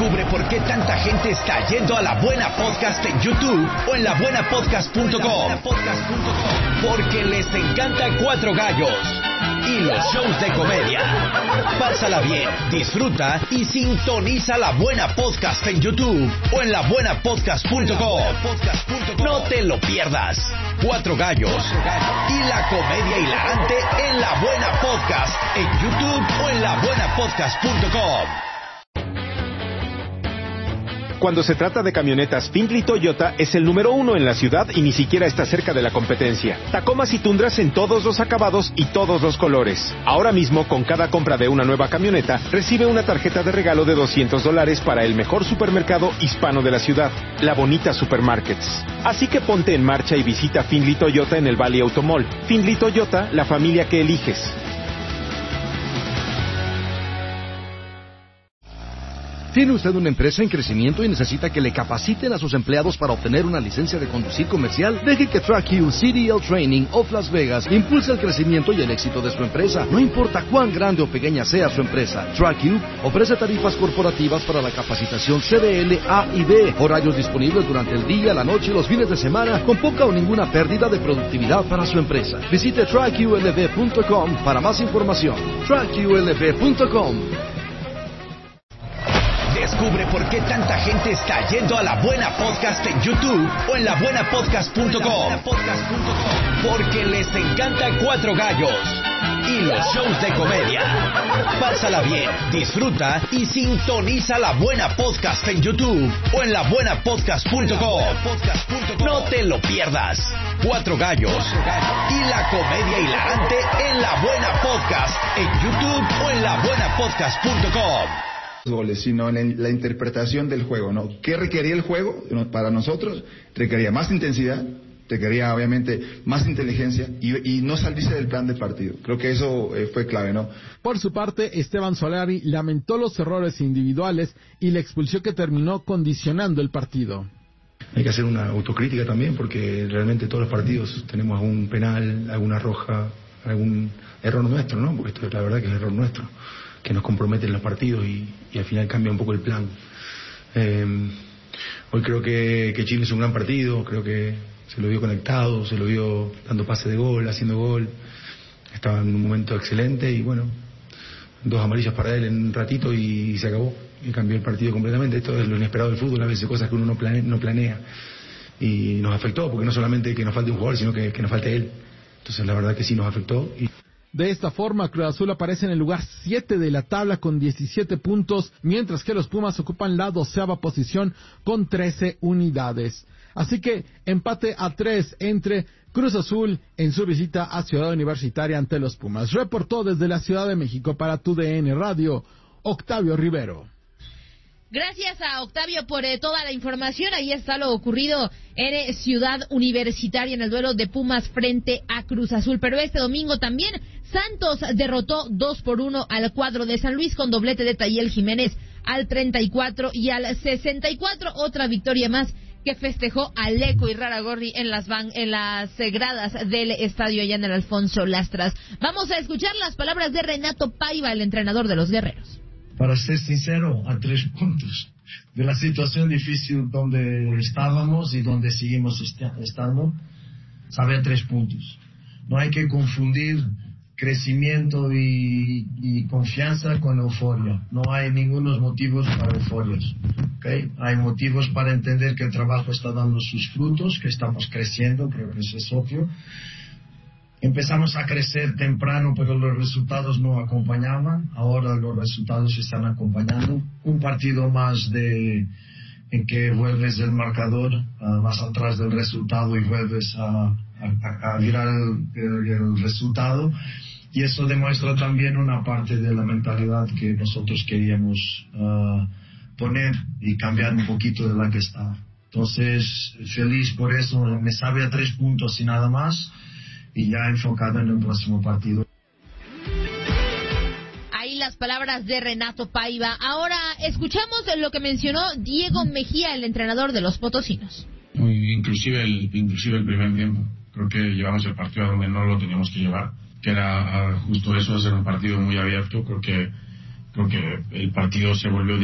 Descubre por qué tanta gente está yendo a La Buena Podcast en YouTube o en labuenapodcast.com. Porque les encanta Cuatro Gallos y los shows de comedia. Pásala bien, disfruta y sintoniza La Buena Podcast en YouTube o en labuenapodcast.com. No te lo pierdas. Cuatro Gallos y la comedia hilarante en La Buena Podcast en YouTube o en labuenapodcast.com. Cuando se trata de camionetas, Findlay Toyota es el número 1 en la ciudad y ni siquiera está cerca de la competencia. Tacomas y Tundras en todos los acabados y todos los colores. Ahora mismo, con cada compra de una nueva camioneta, recibe una tarjeta de regalo de $200 para el mejor supermercado hispano de la ciudad, La Bonita Supermarkets. Así que ponte en marcha y visita Findlay Toyota en el Valley Automall. Findlay Toyota, la familia que eliges. ¿Tiene usted una empresa en crecimiento y necesita que le capaciten a sus empleados para obtener una licencia de conducir comercial? Deje que TrackU CDL Training of Las Vegas impulse el crecimiento y el éxito de su empresa. No importa cuán grande o pequeña sea su empresa, TrackU ofrece tarifas corporativas para la capacitación CDL A y B, horarios disponibles durante el día, la noche y los fines de semana, con poca o ninguna pérdida de productividad para su empresa. Visite TrackULV.com para más información. TrackULV.com. Descubre por qué tanta gente está yendo a La Buena Podcast en YouTube o en labuenapodcast.com. Porque les encanta Cuatro Gallos y los shows de comedia. Pásala bien, disfruta y sintoniza La Buena Podcast en YouTube o en labuenapodcast.com. No te lo pierdas. Cuatro Gallos y la comedia hilarante en La Buena Podcast en YouTube o en labuenapodcast.com. Goles, sino en la interpretación del juego, ¿no? ¿Qué requería el juego? Para nosotros requería más intensidad, requería obviamente más inteligencia y no salirse del plan de partido. Creo que eso fue clave, ¿no? Por su parte, Esteban Solari lamentó los errores individuales y la expulsión que terminó condicionando el partido. Hay que hacer una autocrítica también, porque realmente todos los partidos tenemos algún penal, alguna roja, algún error nuestro, ¿no? Porque esto es la verdad que es error nuestro, que nos compromete en los partidos y al final cambia un poco el plan. Hoy creo que Chile hizo un gran partido, creo que se lo vio conectado, se lo vio dando pase de gol, haciendo gol, estaba en un momento excelente y bueno, 2 amarillas para él en un ratito y se acabó, y cambió el partido completamente. Esto es lo inesperado del fútbol, a veces cosas que uno no planea y nos afectó, porque no solamente que nos falte un jugador, sino que nos falte él. Entonces la verdad que sí nos afectó. De esta forma, Cruz Azul aparece en el lugar 7 de la tabla con 17 puntos, mientras que los Pumas ocupan la 12ª posición con 13 unidades. Así que empate a 3 entre Cruz Azul en su visita a Ciudad Universitaria ante los Pumas. Reportó desde la Ciudad de México para TUDN Radio, Octavio Rivero. Gracias a Octavio por toda la información. Ahí está lo ocurrido en Ciudad Universitaria en el duelo de Pumas frente a Cruz Azul. Pero este domingo también Santos derrotó 2-1 al cuadro de San Luis con doblete de Tayel Jiménez al 34 y al 64. Otra victoria más que festejó Aleco Irarrágorri en las gradas del estadio allá en el Alfonso Lastras. Vamos a escuchar las palabras de Renato Paiva, el entrenador de los guerreros. Para ser sincero, a 3 puntos de la situación difícil donde estábamos y donde seguimos estando, sabe, a 3 puntos. No hay que confundir crecimiento y confianza con euforia. No hay ningunos motivos para euforias, ¿okay? Hay motivos para entender que el trabajo está dando sus frutos, que estamos creciendo, creo que eso es obvio. Empezamos a crecer temprano, pero los resultados no acompañaban. Ahora los resultados están acompañando. Un partido más en que vuelves del marcador, más atrás del resultado y vuelves a virar el resultado. Y eso demuestra también una parte de la mentalidad que nosotros queríamos poner y cambiar un poquito de la que está. Entonces, feliz por eso. Me sabe a 3 puntos y nada más. Y ya enfocado en el próximo partido. Ahí las palabras de Renato Paiva. Ahora escuchamos lo que mencionó Diego Mejía, el entrenador de los potosinos. Inclusive el primer tiempo. Creo que llevamos el partido a donde no lo teníamos que llevar, que era justo eso, hacer un partido muy abierto. Creo que el partido se volvió